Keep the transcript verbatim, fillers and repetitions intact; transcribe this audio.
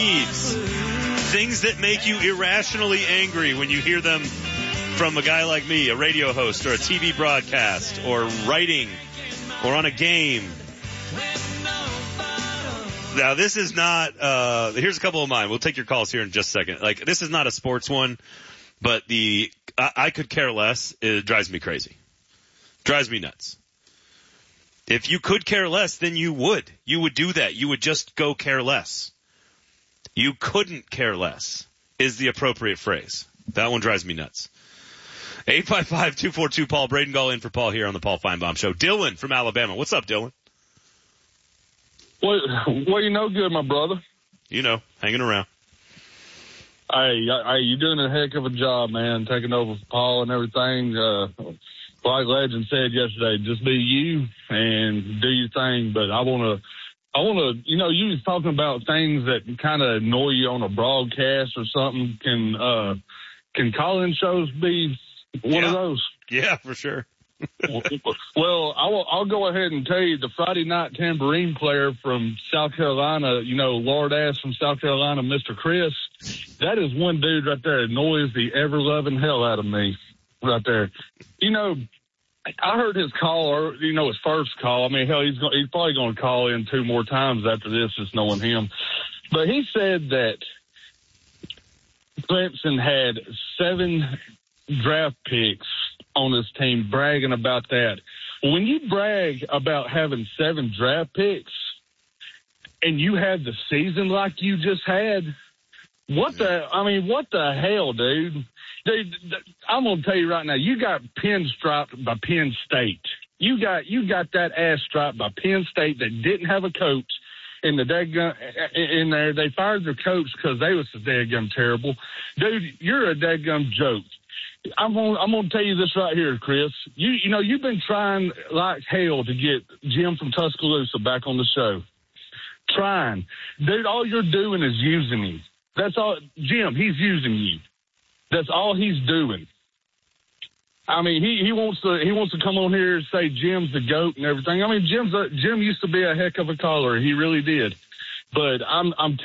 Things that make you irrationally angry when you hear them from a guy like me, a radio host or a T V broadcast or writing or on a game. Now, this is not, uh, here's a couple of mine. We'll take your calls here in just a second. Like, this is not a sports one, but the, I, I could care less. It drives me crazy. Drives me nuts. If you could care less, then you would. You would do that. You would just go care less. You couldn't care less is the appropriate phrase. That one drives me nuts. eight five five, two four two, Paul. Braden Gall in for Paul here on the Paul Feinbaum Show. Dylan from Alabama. What's up, Dylan? Well, well, you know good, my brother. You know, hanging around. Hey, hey, you're doing a heck of a job, man, taking over for Paul and everything. Uh, like Legend said yesterday, just be you and do your thing. But I want to, I want to, you know, you was talking about things that kind of annoy you on a broadcast or something. Can, uh, can call-in shows be one yeah. of those? Yeah, for sure. Well, I'll, I'll go ahead and tell you the Friday night tambourine player from South Carolina, you know, Lord ass from South Carolina, Mister Chris, that is one dude right there that annoys the ever-loving hell out of me right there. You know, I heard his call, or, you know, his first call. I mean, hell, he's going, he's probably going to call in two more times after this, just knowing him. But he said that Clemson had seven draft picks on his team, bragging about that. When you brag about having seven draft picks and you had the season like you just had, what the, I mean, what the hell, dude? Dude, I'm going to tell you right now, you got pinstriped by Penn State. You got, you got that ass striped by Penn State that didn't have a coach in the daggum, in there. They fired their coach because they was so daggum terrible. Dude, you're a daggum joke. I'm going I'm going to tell you this right here, Chris. You you know, you've been trying like hell to get Jim from Tuscaloosa back on the show. Trying. Dude, all you're doing is using him. That's all. Jim, he's using you. That's all he's doing. I mean, he, he wants to he wants to come on here and say Jim's the GOAT and everything. I mean, Jim's a, Jim used to be a heck of a caller. He really did. But I'm I'm